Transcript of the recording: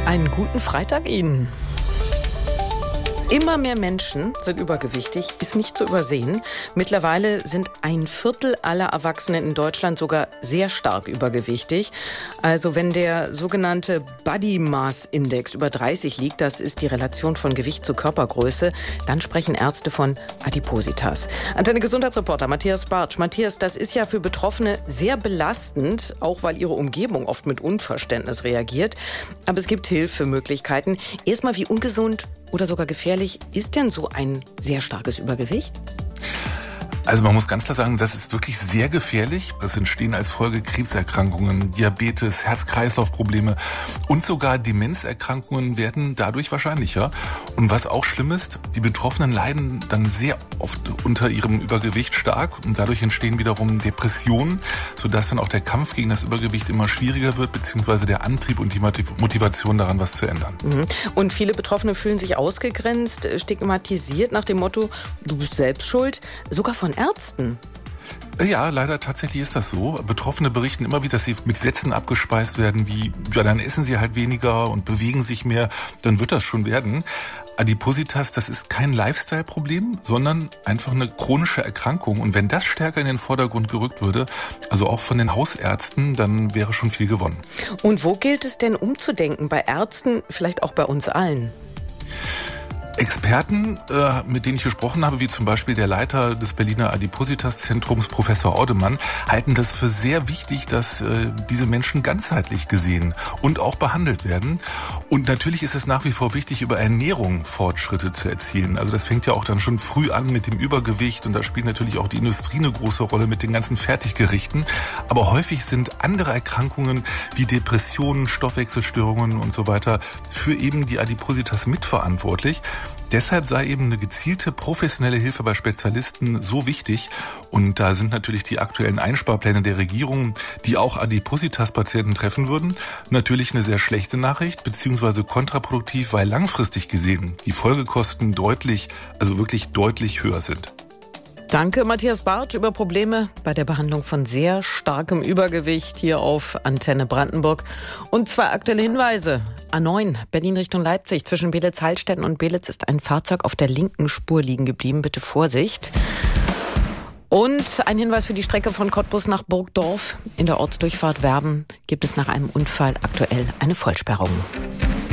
Einen guten Freitag Ihnen. Immer mehr Menschen sind übergewichtig, ist nicht zu übersehen. Mittlerweile sind 1/4 aller Erwachsenen in Deutschland sogar sehr stark übergewichtig. Also wenn der sogenannte Body Mass Index über 30 liegt, das ist die Relation von Gewicht zu Körpergröße, dann sprechen Ärzte von Adipositas. Antenne Gesundheitsreporter Matthias Bartsch. Matthias, das ist ja für Betroffene sehr belastend, auch weil ihre Umgebung oft mit Unverständnis reagiert. Aber es gibt Hilfemöglichkeiten. Erstmal, wie ungesund oder sogar gefährlich ist denn so ein sehr starkes Übergewicht? Also man muss ganz klar sagen, das ist wirklich sehr gefährlich. Es entstehen als Folge Krebserkrankungen, Diabetes, Herz-Kreislauf-Probleme und sogar Demenzerkrankungen werden dadurch wahrscheinlicher. Und was auch schlimm ist, die Betroffenen leiden dann sehr oft unter ihrem Übergewicht stark und dadurch entstehen wiederum Depressionen, sodass dann auch der Kampf gegen das Übergewicht immer schwieriger wird, beziehungsweise der Antrieb und die Motivation daran, was zu ändern. Und viele Betroffene fühlen sich ausgegrenzt, stigmatisiert nach dem Motto, du bist selbst schuld, sogar von Ärzten. Ja, leider tatsächlich ist das so. Betroffene berichten immer wieder, dass sie mit Sätzen abgespeist werden wie, ja, dann essen sie halt weniger und bewegen sich mehr, dann wird das schon werden. Adipositas, das ist kein Lifestyle-Problem, sondern einfach eine chronische Erkrankung. Und wenn das stärker in den Vordergrund gerückt würde, also auch von den Hausärzten, dann wäre schon viel gewonnen. Und wo gilt es denn umzudenken? Bei Ärzten, vielleicht auch bei uns allen? Experten, mit denen ich gesprochen habe, wie zum Beispiel der Leiter des Berliner Adipositas-Zentrums, Professor Audemann, halten das für sehr wichtig, dass diese Menschen ganzheitlich gesehen und auch behandelt werden. Und natürlich ist es nach wie vor wichtig, über Ernährung Fortschritte zu erzielen. Also das fängt ja auch dann schon früh an mit dem Übergewicht und da spielt natürlich auch die Industrie eine große Rolle mit den ganzen Fertiggerichten. Aber häufig sind andere Erkrankungen wie Depressionen, Stoffwechselstörungen und so weiter für eben die Adipositas mitverantwortlich. Deshalb sei eben eine gezielte professionelle Hilfe bei Spezialisten so wichtig. Und da sind natürlich die aktuellen Einsparpläne der Regierung, die auch Adipositas-Patienten treffen würden, natürlich eine sehr schlechte Nachricht, beziehungsweise kontraproduktiv, weil langfristig gesehen die Folgekosten deutlich, also wirklich deutlich höher sind. Danke, Matthias Bartsch, über Probleme bei der Behandlung von sehr starkem Übergewicht hier auf Antenne Brandenburg. Und 2 aktuelle Hinweise. A9, Berlin Richtung Leipzig. Zwischen Belitz-Heilstätten und Belitz ist ein Fahrzeug auf der linken Spur liegen geblieben. Bitte Vorsicht. Und ein Hinweis für die Strecke von Cottbus nach Burgdorf. In der Ortsdurchfahrt Werben gibt es nach einem Unfall aktuell eine Vollsperrung.